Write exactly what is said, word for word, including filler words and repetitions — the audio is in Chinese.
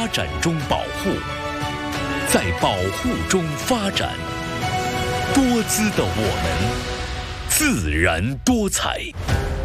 发展中保护，在保护中发展。多姿的我们，自然多彩。